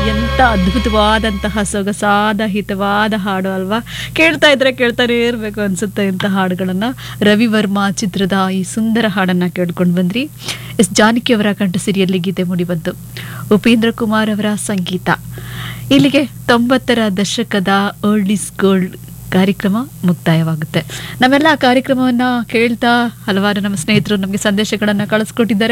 ಎಂಥ ಅದ್ಭುತವಾದಂತಹ ಸೊಗಸಾದ ಹಿತವಾದ ಹಾಡು ಅಲ್ವಾ. ಕೇಳ್ತಾ ಇದ್ರೆ ಕೇಳ್ತಾನೆ ಇರಬೇಕು ಅನ್ಸುತ್ತೆ ಇಂಥ ಹಾಡುಗಳನ್ನು. ರವಿವರ್ಮ ಚಿತ್ರದ ಈ ಸುಂದರ ಹಾಡನ್ನು ಕೇಳ್ಕೊಂಡು ಬಂದ್ರಿ. ಎಸ್ ಜಾನಕಿ ಅವರ ಕಂಠಸಿರಿಯಲ್ಲಿ ಗೀತೆ ಮೂಡಿಬಂತು. ಉಪೇಂದ್ರ ಕುಮಾರ್ ಅವರ ಸಂಗೀತ. ಇಲ್ಲಿಗೆ 90ರ ದಶಕದ ಓಲ್ಡ್ ಇಸ್ ಗೋಲ್ಡ್ ಕಾರ್ಯಕ್ರಮ ಮುಕ್ತಾಯವಾಗುತ್ತೆ. ನಮ್ಮೆಲ್ಲ ಕಾರ್ಯಕ್ರಮವನ್ನು ಕೇಳ್ತಾ ಹಲವಾರು ನಮ್ಮ ಸ್ನೇಹಿತರು ನಮಗೆ ಸಂದೇಶಗಳನ್ನು ಕಳಿಸ್ಕೊಟ್ಟಿದ್ದಾರೆ.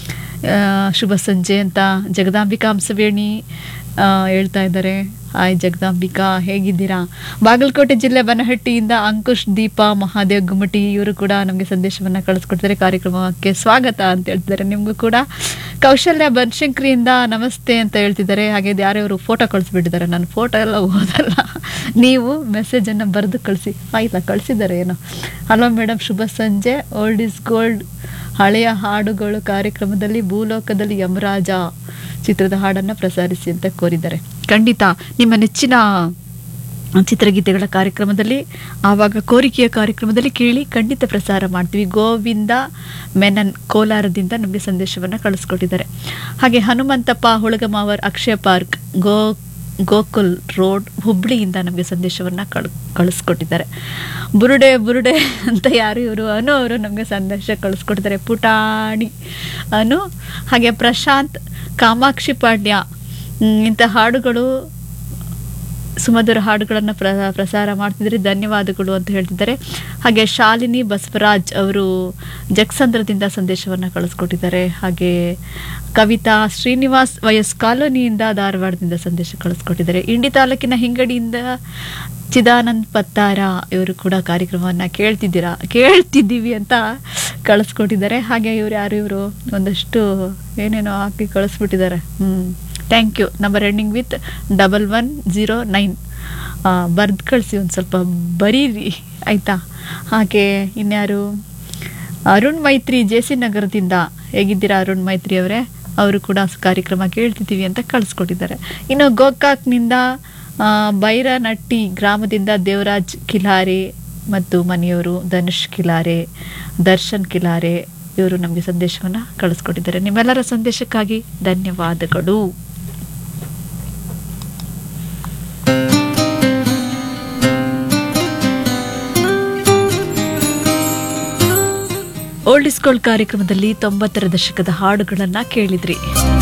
ಶುಭ ಸಂಜೆ ಅಂತ ಜಗದಾಂಬಿಕಾ ಹಂಸವೇಣಿ ಹೇಳ್ತಾ ಇದ್ದಾರೆ. ಹಾಯ್ ಜಗದಾಂಬಿಕಾ, ಹೇಗಿದ್ದೀರಾ? ಬಾಗಲಕೋಟೆ ಜಿಲ್ಲೆ ಬನಹಟ್ಟಿಯಿಂದ ಅಂಕುಶ್, ದೀಪಾ, ಮಹಾದೇವ್ ಗುಮ್ಮಟಿ ಇವರು ಕೂಡ ನಮಗೆ ಸಂದೇಶವನ್ನು ಕಳಿಸ್ಕೊಡ್ತಾರೆ. ಕಾರ್ಯಕ್ರಮಕ್ಕೆ ಸ್ವಾಗತ ಅಂತ ಹೇಳ್ತಿದ್ದಾರೆ. ನಿಮಗೂ ಕೂಡ ಕೌಶಲ್ಯ ಬನಶಂಕರಿಯಿಂದ ನಮಸ್ತೆ ಅಂತ ಹೇಳ್ತಿದ್ದಾರೆ. ಹಾಗೆ ಯಾರ್ಯಾರು ಫೋಟೋ ಕಳಿಸ್ಬಿಟ್ಟಿದ್ದಾರೆ. ನಾನು ಫೋಟೋ ಎಲ್ಲ ಓದಲ್ಲ, ನೀವು ಮೆಸೇಜನ್ನು ಬರೆದು ಕಳಿಸಿ. ಆಯ್ತಾ, ಕಳಿಸಿದ್ದಾರೆ ಏನೋ. ಹಲೋ ಮೇಡಮ್, ಶುಭ ಸಂಜೆ. ಓಲ್ಡ್ ಇಸ್ ಗೋಲ್ಡ್ ಹಳೆಯ ಹಾಡುಗಳು ಕಾರ್ಯಕ್ರಮದಲ್ಲಿ ಭೂಲೋಕದಲ್ಲಿ ಯಮರಾಜ ಚಿತ್ರದ ಹಾಡನ್ನು ಪ್ರಸಾರಿಸಿ ಅಂತ ಕೋರಿದ್ದಾರೆ. ಖಂಡಿತ ನಿಮ್ಮ ನೆಚ್ಚಿನ ಚಿತ್ರಗೀತೆಗಳ ಕಾರ್ಯಕ್ರಮದಲ್ಲಿ, ಆವಾಗ ಕೋರಿಕೆಯ ಕಾರ್ಯಕ್ರಮದಲ್ಲಿ ಕೇಳಿ ಖಂಡಿತ ಪ್ರಸಾರ ಮಾಡ್ತೀವಿ. ಗೋವಿಂದ ಮೆನನ್ ಕೋಲಾರದಿಂದ ನಮಗೆ ಸಂದೇಶವನ್ನು ಕಳಿಸ್ಕೊಟ್ಟಿದ್ದಾರೆ. ಹಾಗೆ ಹನುಮಂತಪ್ಪ ಹುಳಗಮಾವರ್ ಅಕ್ಷಯ ಪಾರ್ಕ್ ಗೋಕುಲ್ ರೋಡ್ ಹುಬ್ಳಿಯಿಂದ ನಮಗೆ ಸಂದೇಶವನ್ನು ಕಳಿಸ್ಕೊಟ್ಟಿದ್ದಾರೆ. ಬುರುಡೆ ಅಂತ ಯಾರು ಇವರು? ಅನು ಅವರು ನಮಗೆ ಸಂದೇಶ ಕಳಿಸ್ಕೊಟ್ಟಿದ್ದಾರೆ. ಪುಟಾಣಿ ಅನು. ಹಾಗೆ ಪ್ರಶಾಂತ್, ಕಾಮಾಕ್ಷಿ ಪಾಂಡ್ಯ ಇಂಥ ಹಾಡುಗಳು ಸುಮಧುರ ಹಾಡುಗಳನ್ನು ಪ್ರಸಾರ ಮಾಡ್ತಿದ್ರೆ ಧನ್ಯವಾದಗಳು ಅಂತ ಹೇಳ್ತಿದ್ದಾರೆ. ಹಾಗೆ ಶಾಲಿನಿ ಬಸವರಾಜ್ ಅವರು ಜಗಸಂದ್ರದಿಂದ ಸಂದೇಶವನ್ನು ಕಳಿಸ್ಕೊಟ್ಟಿದ್ದಾರೆ. ಹಾಗೆ ಕವಿತಾ ಶ್ರೀನಿವಾಸ್ ವಯಸ್ ಕಾಲೋನಿಯಿಂದ ಧಾರವಾಡದಿಂದ ಸಂದೇಶ ಕಳಿಸ್ಕೊಟ್ಟಿದ್ದಾರೆ. ಇಂಡಿ ತಾಲೂಕಿನ ಹಿಂಗಡಿಯಿಂದ ಚಿದಾನಂದ್ ಪತ್ತಾರ ಇವರು ಕೂಡ ಕಾರ್ಯಕ್ರಮವನ್ನು ಕೇಳ್ತಿದ್ದೀವಿ ಅಂತ ಕಳಿಸ್ಕೊಟ್ಟಿದ್ದಾರೆ. ಹಾಗೆ ಇವರು ಒಂದಷ್ಟು ಏನೇನೋ ಹಾಕಿ ಕಳಿಸ್ಬಿಟ್ಟಿದ್ದಾರೆ. Thank you. Number ending with 1109 ಬರ್ದು ಕಳಿಸಿ, ಒಂದು ಸ್ವಲ್ಪ ಬರೀರಿ ಆಯಿತಾ. ಹಾಗೆ ಇನ್ಯಾರು? ಅರುಣ್ ಮೈತ್ರಿ ಜೆ.ಸಿ. ನಗರದಿಂದ. ಹೇಗಿದ್ದೀರಾ ಅರುಣ್ ಮೈತ್ರಿ ಅವರೇ? ಅವರು ಕೂಡ ಕಾರ್ಯಕ್ರಮ ಕೇಳ್ತಿದ್ದೀವಿ ಅಂತ ಕಳಿಸ್ಕೊಟ್ಟಿದ್ದಾರೆ. ಇನ್ನು ಗೋಕಾಕ್ನಿಂದ ಬೈರನಟ್ಟಿ ಗ್ರಾಮದಿಂದ ದೇವರಾಜ್ ಕಿಲಾರೆ ಮತ್ತು ಮನೆಯವರು ಧನುಷ್ ಕಿಲಾರೆ, ದರ್ಶನ್ ಕಿಲಾರೆ ಇವರು ನಮಗೆ ಸಂದೇಶವನ್ನು ಕಳಿಸ್ಕೊಟ್ಟಿದ್ದಾರೆ. ನಿಮ್ಮೆಲ್ಲರ ಸಂದೇಶಕ್ಕಾಗಿ ಧನ್ಯವಾದಗಳು. ಓಲ್ಡ್ ಇಸ್ ಗೋಲ್ಡ್ ಕಾರ್ಯಕ್ರಮದಲ್ಲಿ 90ರ ದಶಕದ ಹಾಡುಗಳನ್ನು ಕೇಳಿದ್ರಿ.